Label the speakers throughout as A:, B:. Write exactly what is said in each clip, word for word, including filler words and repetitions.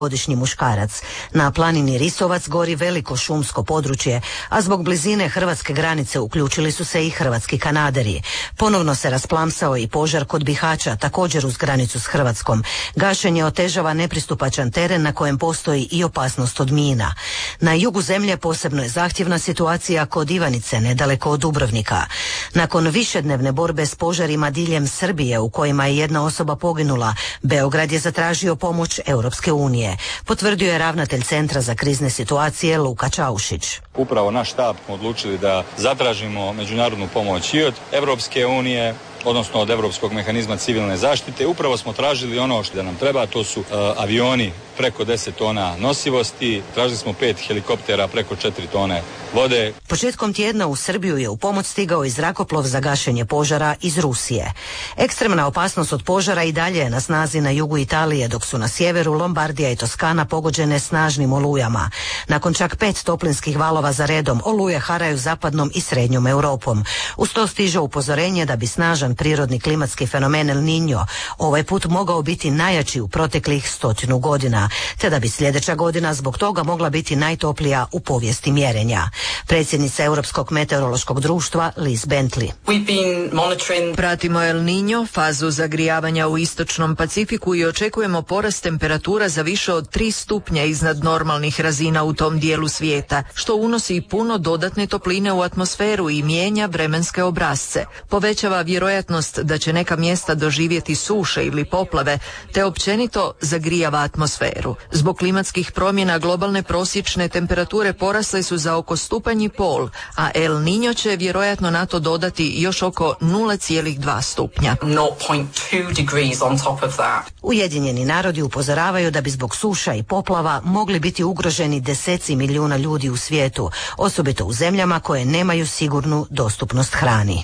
A: godišnji muškarac. Na planini Risovac gori veliko šumsko područje, a zbog blizine hrvatske granice uključili su se i hrvatski kanaderi. Ponovno se rasplamsao i požar kod Bihaća, također uz granicu s Hrvatskom. Gašenje otežava nepristupačan teren na kojem postoji i opasnost od mina. Na jugu zemlje posebno je zahtjevna situacija kod Ivanice, nedaleko od Dubrovnika. Nakon višednevne borbe s požarima diljem Srbije, u kojima je jedna osoba poginula, Beograd je zatražio pomoć Europske unije. Potvrdio je ravnatelj Centra za krizne situacije Luka Čaušić.
B: Upravo naš štab smo odlučili da zatražimo međunarodnu pomoć i od Europske unije, odnosno od Europskog mehanizma civilne zaštite. Upravo smo tražili ono što nam treba, to su uh, avioni preko deset tona nosivosti, tražili smo pet helikoptera preko četiri tone vode.
A: Početkom tjedna u Srbiju je u pomoć stigao i zrakoplov za gašenje požara iz Rusije. Ekstremna opasnost od požara i dalje je na snazi na jugu Italije, dok su na sjeveru Lombardija i Toskana pogođene snažnim olujama. Nakon čak pet toplinskih valova za redom, oluje haraju zapadnom i srednjom Europom. Uz to stiže upozorenje da bi snažan prirodni klimatski fenomen El Niño ovaj put mogao biti najjači u proteklih stotinu godina, te da bi sljedeća godina zbog toga mogla biti najtoplija u povijesti mjerenja. Predsjednica Europskog meteorološkog društva Liz Bentley.
C: Monitoring... Pratimo El Niño, fazu zagrijavanja u istočnom Pacifiku i očekujemo porast temperatura za više od tri stupnja iznad normalnih razina u tom dijelu svijeta, što unosi puno dodatne topline u atmosferu i mijenja vremenske obrasce. Povećava vjerojatnost da će neka mjesta doživjeti suše ili poplave, te općenito zagrijava atmosferu. Zbog klimatskih promjena globalne prosječne temperature porasle su za oko stupanj i pol, a El Niño će vjerojatno na to dodati još oko nula zarez dva stupnja.
A: Ujedinjeni narodi upozoravaju da bi zbog suša i poplava mogli biti ugroženi deseci milijuna ljudi u svijetu, osobito u zemljama koje nemaju sigurnu dostupnost hrani.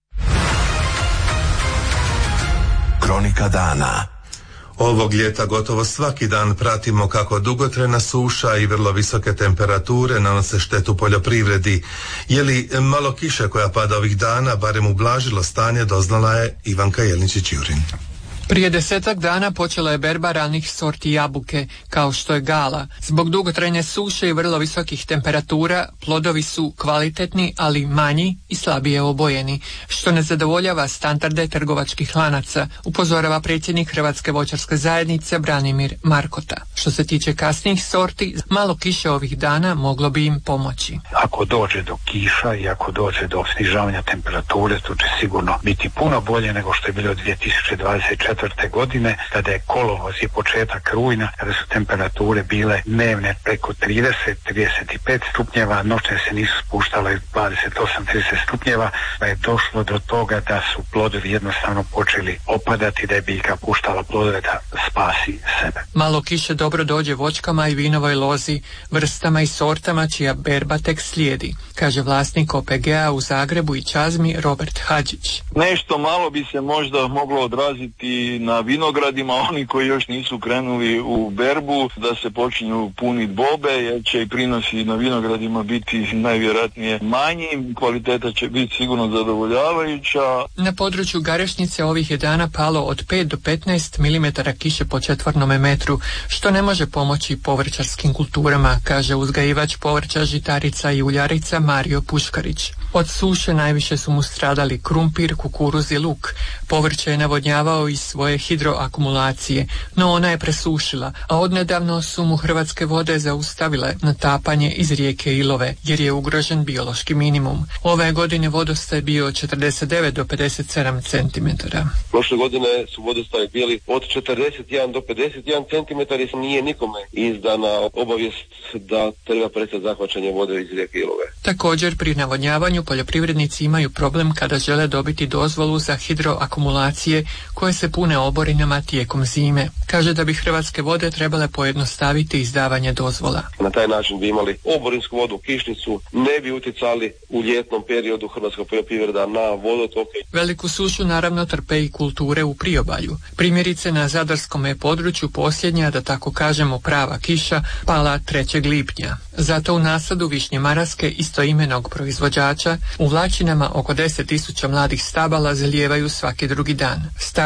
D: Kronika dana. Ovog ljeta gotovo svaki dan pratimo kako dugotrajna suša i vrlo visoke temperature nanose štetu poljoprivredi. Je li malo kiše koja pada ovih dana barem ublažilo stanje, doznala je Ivanka Jelničić-Jurin.
E: Prije desetak dana počela je berba ranih sorti jabuke, kao što je Gala. Zbog dugotrajne suše i vrlo visokih temperatura, plodovi su kvalitetni, ali manji i slabije obojeni, što ne zadovoljava standarde trgovačkih lanaca, upozorava predsjednik Hrvatske voćarske zajednice Branimir Markota. Što se tiče kasnijih sorti, malo kiše ovih dana moglo bi im pomoći.
F: Ako dođe do kiša i ako dođe do snižavanja temperature, to će sigurno biti puno bolje nego što je bilo dvije tisuće dvadeset četvrte godine, kada je kolovoz i početak rujna, kada su temperature bile dnevne preko trideset do trideset pet stupnjeva, noćne se nisu spuštale dvadeset osam do trideset stupnjeva, pa je došlo do toga da su plodovi jednostavno počeli opadati, da je biljka puštala plodove da spasi sebe.
E: Malo kiše dobro dođe voćkama i vinovoj lozi, vrstama i sortama čija berba tek slijedi, kaže vlasnik O P G-a u Zagrebu i Čazmi Robert Hadžić.
G: Nešto malo bi se možda moglo odraziti na vinogradima, oni koji još nisu krenuli u berbu, da se počinju puniti bobe, jer će i prinosi na vinogradima biti najvjerojatnije manji, kvaliteta će biti sigurno zadovoljavajuća.
E: Na području Garešnice ovih je dana palo od pet do petnaest milimetara kiše po četvornome metru, što ne može pomoći povrćarskim kulturama, kaže uzgajivač povrća, žitarica i uljarica Mario Puškarić. Od suše najviše su mu stradali krumpir, kukuruz i luk. Povrće je navodnjavao iz svoje hidroakumulacije, no ona je presušila, a odnedavno su mu hrvatske vode zaustavile natapanje iz rijeke Ilove, jer je ugrožen biološki minimum. Ove godine vodostaj bio četrdeset devet do pedeset sedam centimetara.
H: Prošle godine su vodostaji bili od četrdeset jedan do pedeset jedan centimetara i nije nikome izdana obavijest da treba prestati zahvaćanje vode iz rijeke Ilove.
E: Također pri navodnjavanju poljoprivrednici imaju problem kada žele dobiti dozvolu za hidroakumulacije koje se pune oborinama tijekom zime. Kaže da bi Hrvatske vode trebale pojednostaviti izdavanje dozvola.
H: Na taj način bi imali oborinsku vodu, kišnicu, ne bi utjecali u ljetnom periodu hrvatska poljoprivreda na vodotoke.
E: Veliku sušu naravno trpe i kulture u priobalju. Primjerice na zadarskom je području posljednja, da tako kažemo prava kiša, pala trećeg lipnja. Zato u nasadu višnje maraske istoimenog proizvođača u Vlačinama oko deset tisuća mladih stabala zalijevaju svaki drugi dan. Stabla starije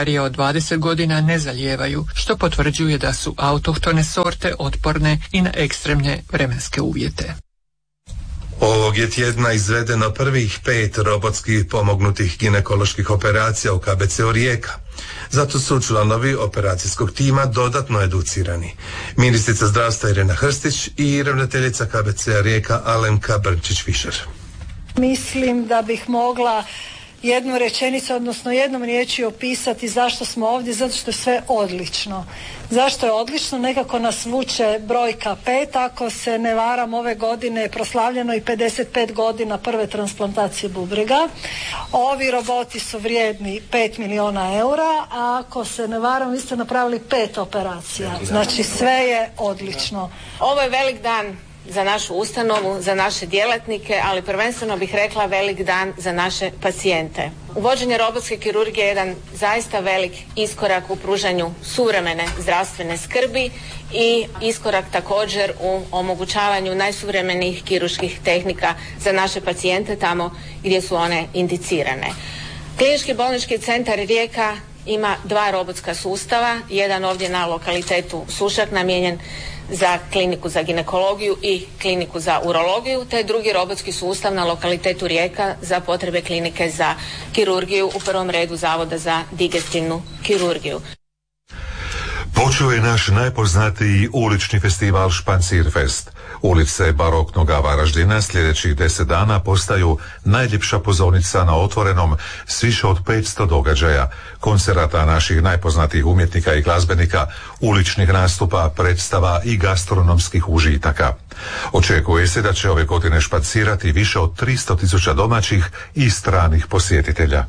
E: starije od dvadeset godina ne zalijevaju, što potvrđuje da su autohtone sorte otporne i na ekstremne vremenske uvjete.
D: Ovog je tjedna izvedeno prvih pet robotskih pomognutih ginekoloških operacija u K B C-u Rijeka. Zato su članovi operacijskog tima dodatno educirani. Ministrica zdravstva Irena Hrstić i ravnateljica K B C-a Rijeka Alenka Brnčić-Višer.
I: Mislim da bih mogla jednu rečenicu, odnosno jednom riječju opisati zašto smo ovdje, zato što je sve odlično. Zašto je odlično? Nekako nas vuče brojka pet, ako se ne varam ove godine je proslavljeno i pedeset pet godina prve transplantacije bubrega. Ovi roboti su vrijedni pet milijuna eura, a ako se ne varam vi ste napravili pet operacija. Znači sve je odlično.
J: Ovo je velik dan za našu ustanovu, za naše djelatnike, ali prvenstveno bih rekla velik dan za naše pacijente. Uvođenje robotske kirurgije je jedan zaista velik iskorak u pružanju suvremene zdravstvene skrbi i iskorak također u omogućavanju najsuvremenijih kirurških tehnika za naše pacijente tamo gdje su one indicirane. Klinički bolnički centar Rijeka ima dva robotska sustava, jedan ovdje na lokalitetu Sušak namijenjen za kliniku za ginekologiju i kliniku za urologiju, te drugi robotski sustav na lokalitetu Rijeka za potrebe klinike za kirurgiju, u prvom redu Zavoda za digestivnu kirurgiju.
K: Počeo je naš najpoznatiji ulični festival Špancirfest. Ulice baroknoga Varaždina sljedećih deset dana postaju najljepša pozornica na otvorenom s više od petsto događaja, koncerata naših najpoznatijih umjetnika i glazbenika, uličnih nastupa, predstava i gastronomskih užitaka. Očekuje se da će ove godine špancirati više od tristo tisuća domaćih i stranih posjetitelja.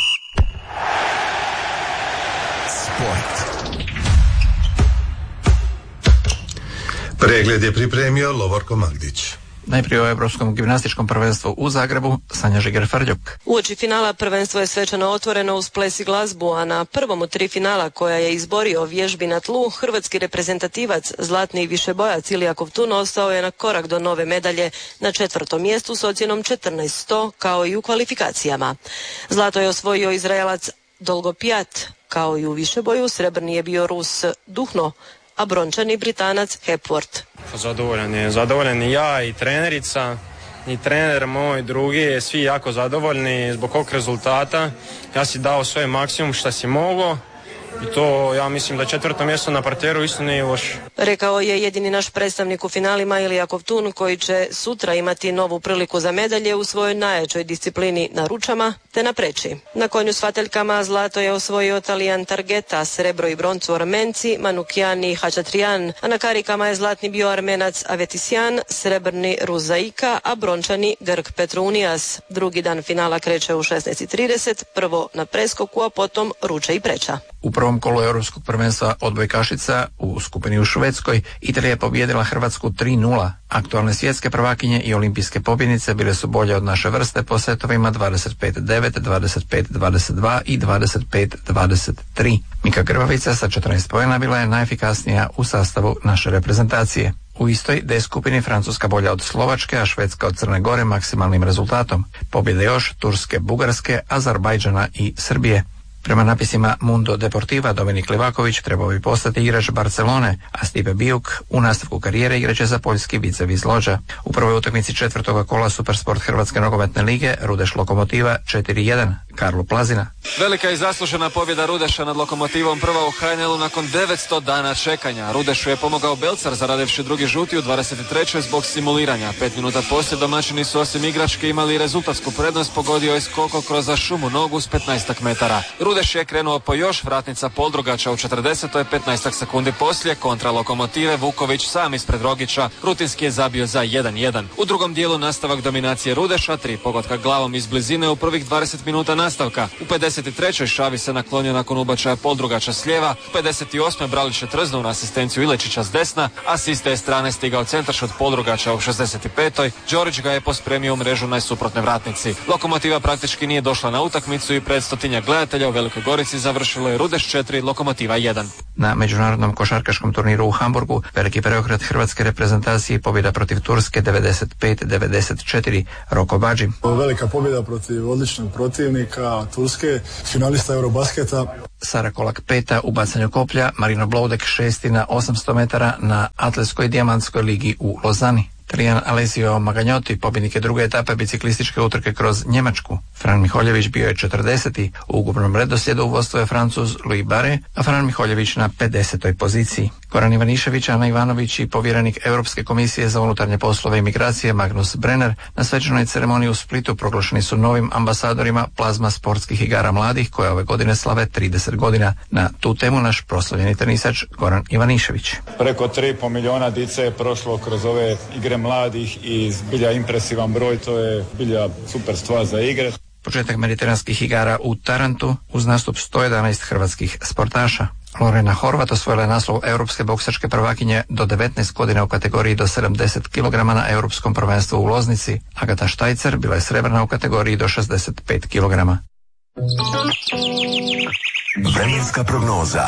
K: Sport. Pregled je pripremio Lovorko Magdić.
L: Najprije o Europskom gimnastičkom prvenstvu u Zagrebu, Sanja Žiger-Frljuk.
M: Uoči finala prvenstvo je svečano otvoreno uz ples i glazbu, a na prvom od tri finala koja je izborio vježbi na tlu, hrvatski reprezentativac, zlatni višebojac Ilija Kovtun ostao je na korak do nove medalje na četvrtom mjestu s ocjenom četrnaest sto kao i u kvalifikacijama. Zlato je osvojio Izraelac Dolgopijat, kao i u višeboju srebrni je bio Rus Duhno, a brončani Britanac Hepworth.
N: Zadovoljan je, zadovoljan i ja i trenerica, i trener moj, drugi, svi jako zadovoljni zbog ovog rezultata. Ja si dao sve maksimum što si mogao i to ja mislim da četvrto mjesto na parteru isto nije loš.
M: Rekao je jedini naš predstavnik u finalima Ilija Kovtun, koji će sutra imati novu priliku za medalje u svojoj najjačoj disciplini na ručama te na preći. Na konju s fateljkama zlato je osvojio Talijan Targeta, srebro i broncu Armenci, Manukjan i Hačatrijan, a na karikama je zlatni bio Armenac Avetisjan, srebrni Rus Zaika, a brončani Grk Petrounijas. Drugi dan finala kreće u šesnaest i trideset, prvo na preskoku, a potom ruče i preča.
L: U prvom kolu Europskog prvenstva odbojkašica u skupini u Švedskoj Italija je pobijedila Hrvatsku tri nula. Aktualne svjetske prvakinje i olimpijske pobjednice bile su bolje od naše vrste po setovima dvadeset pet devet, dvadeset pet dvadeset dva i dvadeset pet dvadeset tri. Mika Grbavica sa četrnaest poena bila je najefikasnija u sastavu naše reprezentacije. U istoj D skupini Francuska bolja od Slovačke, a Švedska od Crne Gore maksimalnim rezultatom. Pobjede još Turske, Bugarske, Azerbajdžana i Srbije. Prema napisima Mundo Deportiva, Dominik Livaković trebao bi postati igrač Barcelone, a Stipe Bijuk u nastavku karijere igraće za poljski Viceviz Lođa. U prvoj utakmici četvrtoga kola Supersport Hrvatske nogometne lige Rudeš Lokomotiva četiri jedan, Karlo Plazina.
O: Velika i zaslužena pobjeda Rudeša nad Lokomotivom, prva u H N L-u nakon devetsto dana čekanja. Rudešu je pomogao Belcar zaradevši drugi žuti u dvadeset trećoj zbog simuliranja. Pet minuta poslije domaćini su osim igračke imali rezultatsku prednost, pogodio je skoko kroz šumu nogu s petnaest metara. Rudeš je krenuo po još, vratnica Poldrugača u četrdesetoj petnaest sekundi poslije, kontra Lokomotive, Vuković sam ispred Rogića, rutinski je zabio za jedan jedan. U drugom dijelu nastavak dominacije Rudeša, tri pogotka glavom iz blizine u prvih dvadeset minuta nastavka. U pedeset trećoj Šavi se naklonio nakon ubačaja Poldrugača s lijeva, u pedeset osmoj Bralić je trznuo na asistenciju Ilečića s desna, a s iste strane stigao centaršut Poldrugača u šezdeset petoj Đorić ga je pospremio u mrežu na suprotne vratnici. Lokomotiva praktički nije došla na utakmicu i pred stotinjak gledatelja u Velikoj Gorici završilo je Rudeš četiri, Lokomotiva jedan.
L: Na međunarodnom košarkaškom turniru u Hamburgu veliki preokret hrvatske reprezentacije, pobjeda protiv Turske devedeset pet devedeset četiri. Roko Badži.
P: Velika pobjeda protiv odličnog protivnika Turske, finalista Eurobasketa.
L: Sara Kolak peta u bacanju koplja, Marino Bloudek šesti na osamsto metara na Atletskoj dijamantskoj ligi u Lozani. Talijan Alessio Maganjoti, pobjednik je druge etape biciklističke utrke kroz Njemačku. Fran Miholjević bio je četrdeseti. U ukupnom redoslijedu vodstvo je Francuz Louis Barre, a Fran Miholjević na pedesetoj poziciji. Goran Ivanišević, Ana Ivanović i povjerenik Europske komisije za unutarnje poslove i migracije Magnus Brenner na svečanoj ceremoniji u Splitu proglašeni su novim ambasadorima plazma sportskih igara mladih koje ove godine slave trideset godina. Na tu temu naš proslavljeni tenisač Goran Ivanišević.
Q: Preko tri i pol milijuna dice je prošlo kroz ove igre mladih i zbilja impresivan broj, to je zbilja super stvar za igre.
L: Početak mediteranskih igara u Tarantu uz nastup sto jedanaest hrvatskih sportaša. Lorena Horvat osvojila je naslov europske boksačke prvakinje do devetnaest godina u kategoriji do sedamdeset kilograma na europskom prvenstvu u Loznici. Agata Štajcer bila je srebrna u kategoriji do šezdeset pet kilograma.
R: Vremenska prognoza.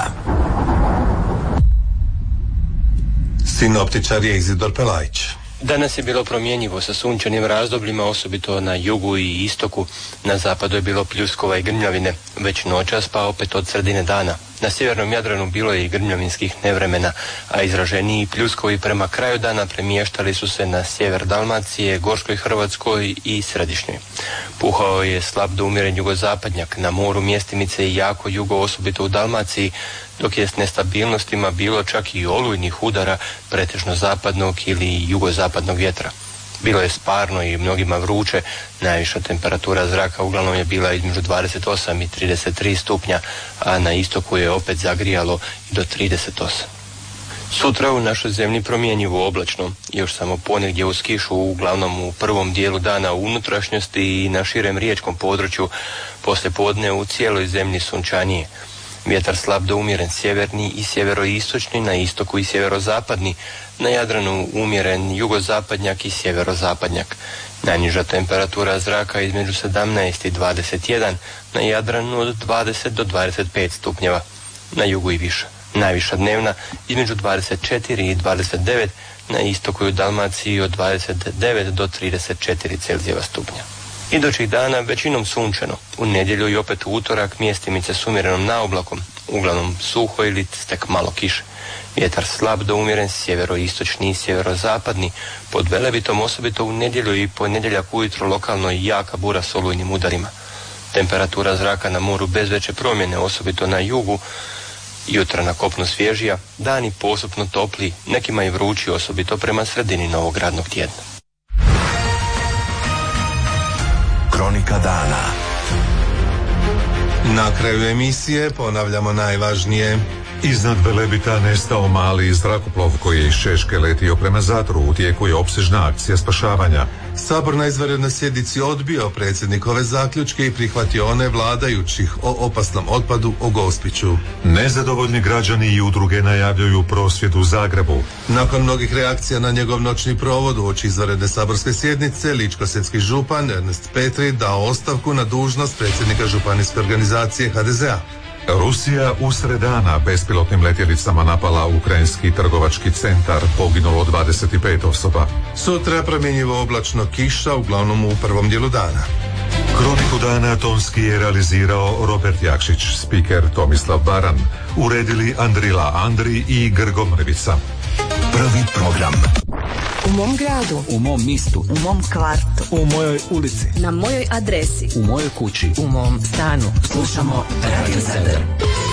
D: Sinoptičar je Izidor Pelajić.
S: Danas je bilo promjenjivo sa sunčanim razdobljima, osobito na jugu i istoku. Na zapadu je bilo pljuskova i grmljavine, već noćas pa opet od sredine dana. Na sjevernom Jadranu bilo je i grmljavinskih nevremena, a izraženiji pljuskovi prema kraju dana premještali su se na sjever Dalmacije, Gorskoj Hrvatskoj i Središnjoj. Puhao je slab do umjeren jugozapadnjak, na moru mjestimice i jako jugo, osobito u Dalmaciji, dok je s nestabilnostima bilo čak i olujnih udara pretežno zapadnog ili jugozapadnog vjetra. Bilo je sparno i mnogima vruće, najviša temperatura zraka uglavnom je bila između dvadeset osam i trideset tri stupnja, a na istoku je opet zagrijalo i do trideset osam. Sutra u našoj zemlji promjenjivo oblačno, još samo ponegdje uz kišu, uglavnom u prvom dijelu dana u unutrašnjosti i na širem riječkom području, poslije podne u cijeloj zemlji sunčanije. Vjetar slab do umjeren sjeverni i sjeveroistočni, na istoku i sjeverozapadni, na Jadranu umjeren jugozapadnjak i sjeverozapadnjak. Najniža temperatura zraka između sedamnaest i dvadeset jedan, na Jadranu od dvadeset do dvadeset pet stupnjeva, na jugu i više. Najviša dnevna između dvadeset četiri i dvadeset devet, na istoku i u Dalmaciji od dvadeset devet do trideset četiri Celzijeva stupnja. Idućih dana većinom sunčano, u nedjelju i opet u utorak mjestimice s umjerenom naoblakom, uglavnom suho ili tek malo kiše. Vjetar slab do umjeren sjeveroistočni i sjeverozapadni, pod Velebitom osobito u nedjelju i ponedjeljak ujutro lokalno i jaka bura s olujnim udarima. Temperatura zraka na moru bez veće promjene, osobito na jugu, jutra na kopnu svježija, dani postupno topli, nekima i vrući, osobito prema sredini novog radnog tjedna.
R: Kronika dana.
D: Na kraju emisije ponavljamo najvažnije.
K: Iznad Velebita nestao mali zrakoplov koji je iz Češke letio prema Zadru. U tijeku je opsežna akcija spašavanja.
D: Sabor na izvanrednoj sjednici odbio predsjednikove zaključke i prihvatio one vladajućih o opasnom otpadu u Gospiću.
K: Nezadovoljni građani i udruge najavljuju prosvjed u Zagrebu.
D: Nakon mnogih reakcija na njegov noćni provod uoči izvanredne saborske sjednice, ličko-senjski župan Ernest Petri dao ostavku na dužnost predsjednika županijske organizacije ha de ze a.
K: Rusija usred dana bespilotnim letjelicama napala ukrajinski trgovački centar, poginulo dvadeset pet osoba.
D: Sutra promjenjivo oblačno, kiša, uglavnom u prvom dijelu dana.
K: Kroniku dana tonski je realizirao Robert Jakšić, spiker Tomislav Baran, uredili Andrila Andri i Grgo Mrvica.
R: Prvi program.
T: U mom gradu,
U: u mom mistu,
T: u mom kvartu,
U: u mojoj ulici,
T: na mojoj adresi,
U: u mojoj kući,
T: u mom stanu. Slušamo Radio Zadar.